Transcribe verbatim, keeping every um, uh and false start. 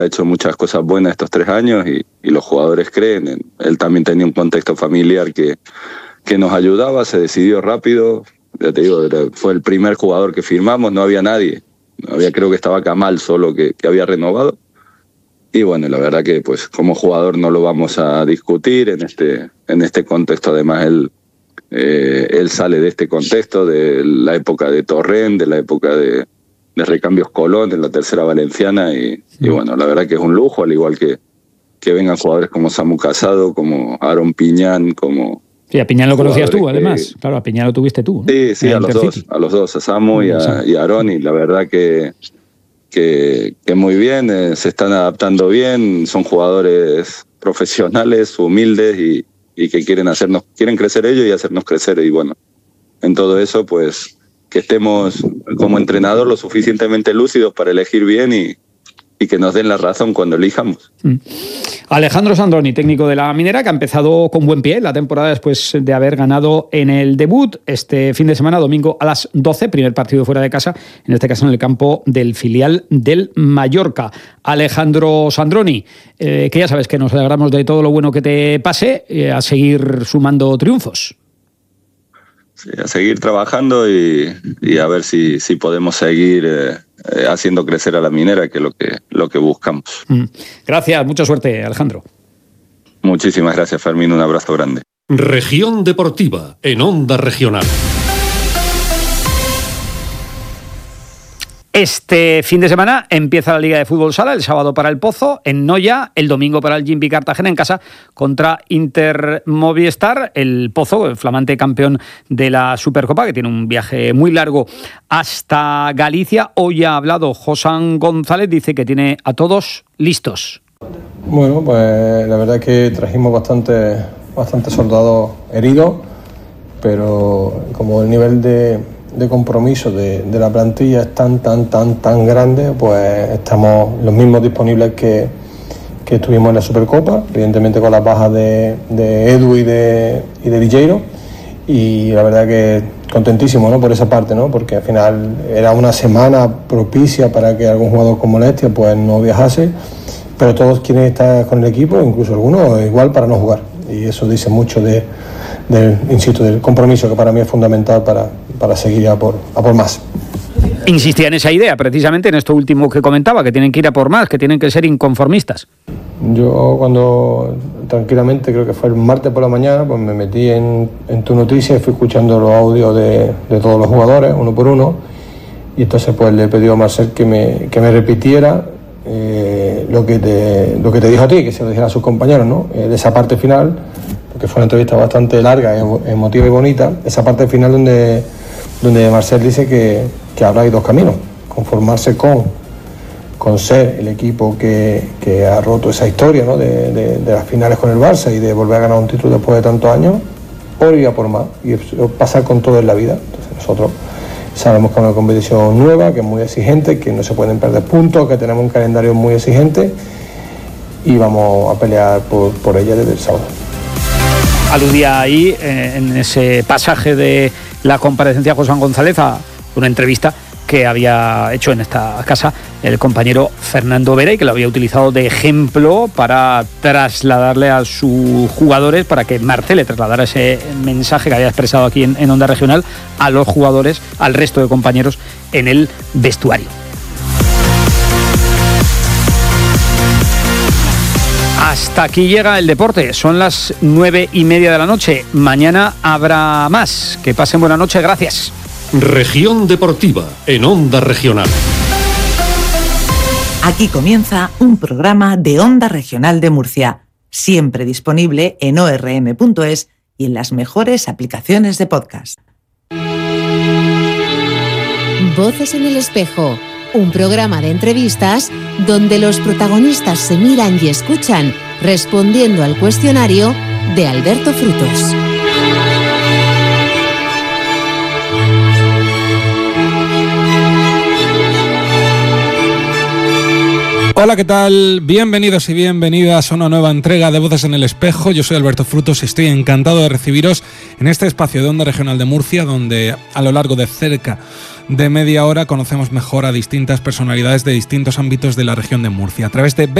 ha hecho muchas cosas buenas estos tres años y, y los jugadores creen. Él también tenía un contexto familiar que, que nos ayudaba, se decidió rápido. Ya te digo, fue el primer jugador que firmamos, no había nadie. No había, creo que estaba Kamal solo que, que había renovado. Y bueno, la verdad que pues como jugador no lo vamos a discutir en este, en este contexto. Además, él, eh, él sale de este contexto, de la época de Torrent, de la época de, de Recambios Colón, en la tercera valenciana. Y, y bueno, la verdad que es un lujo, al igual que, que vengan jugadores como Samu Casado, como Aaron Piñán, como... Sí, a Piñán lo conocías tú, además. Que, claro, a Piñán lo tuviste tú, ¿no? Sí, sí, a los dos, a los dos, a Samu y a, y a Aaron, y la verdad que... Que, que muy bien, eh, se están adaptando bien, son jugadores profesionales, humildes y, y que quieren hacernos, quieren crecer ellos y hacernos crecer. Y bueno, en todo eso, pues que estemos como entrenador lo suficientemente lúcidos para elegir bien y, y que nos den la razón cuando elijamos. Mm. Alejandro Sandroni, técnico de la Minera, que ha empezado con buen pie la temporada después de haber ganado en el debut este fin de semana, domingo a las doce, primer partido fuera de casa, en este caso en el campo del filial del Mallorca. Alejandro Sandroni, eh, que ya sabes que nos alegramos de todo lo bueno que te pase, eh, a seguir sumando triunfos. Sí, a seguir trabajando y, y a ver si, si podemos seguir eh, eh, haciendo crecer a la Minera, que es lo que, lo que buscamos. Mm. Gracias, mucha suerte, Alejandro. Muchísimas gracias, Fermín, un abrazo grande. Región Deportiva, en Onda Regional. Este fin de semana empieza la Liga de Fútbol Sala, el sábado para el Pozo, en Noya, el domingo para el Gimbi Cartagena en casa contra Inter Movistar. El Pozo, el flamante campeón de la Supercopa, que tiene un viaje muy largo hasta Galicia. Hoy ha hablado Josán González, dice que tiene a todos listos. Bueno, pues la verdad es que trajimos bastante, bastante soldados heridos, pero como el nivel de... de compromiso de, de la plantilla es tan, tan, tan, tan grande, pues estamos los mismos disponibles que, que estuvimos en la Supercopa, evidentemente con las bajas de, de Edu y de, y de Villeiro, y la verdad que contentísimo, ¿no?, por esa parte, ¿no?, porque al final era una semana propicia para que algún jugador con molestia pues no viajase, pero todos quieren estar con el equipo, incluso algunos igual para no jugar, y eso dice mucho de del, insisto, del compromiso que para mí es fundamental para, para seguir a por, a por más. Insistía en esa idea, precisamente en esto último que comentaba, que tienen que ir a por más, que tienen que ser inconformistas. Yo cuando tranquilamente, creo que fue el martes por la mañana, pues me metí en, en Tu Noticias y fui escuchando los audios de, de todos los jugadores, uno por uno, y entonces pues le pedí a Marcel que me, que me repitiera eh, lo, que te, lo que te dijo a ti, que se lo dijera a sus compañeros, ¿no?, eh, de esa parte final, que fue una entrevista bastante larga, emotiva y bonita, esa parte final donde, donde Marcel dice que, que ahora hay dos caminos, conformarse con, con ser el equipo que, que ha roto esa historia, ¿no?, de, de, de las finales con el Barça y de volver a ganar un título después de tantos años, o ir a por más, y pasar con todo en la vida. Entonces nosotros sabemos que es una competición nueva, que es muy exigente, que no se pueden perder puntos, que tenemos un calendario muy exigente y vamos a pelear por, por ella desde el sábado. Aludía ahí, eh, en ese pasaje de la comparecencia, José González, a una entrevista que había hecho en esta casa el compañero Fernando Vera y que lo había utilizado de ejemplo para trasladarle a sus jugadores, para que Marcel le trasladara ese mensaje que había expresado aquí en, en Onda Regional a los jugadores, al resto de compañeros en el vestuario. Hasta aquí llega el deporte, son las nueve y media de la noche, mañana habrá más, que pasen buena noche, gracias. Región Deportiva, en Onda Regional. Aquí comienza un programa de Onda Regional de Murcia, siempre disponible en o erre eme punto es y en las mejores aplicaciones de podcast. Voces en el espejo, un programa de entrevistas donde los protagonistas se miran y escuchan, respondiendo al cuestionario de Alberto Frutos. Hola, ¿qué tal? Bienvenidos y bienvenidas a una nueva entrega de Voces en el Espejo. Yo soy Alberto Frutos y estoy encantado de recibiros en este espacio de Onda Regional de Murcia, donde a lo largo de cerca de media hora conocemos mejor a distintas personalidades de distintos ámbitos de la región de Murcia. A través de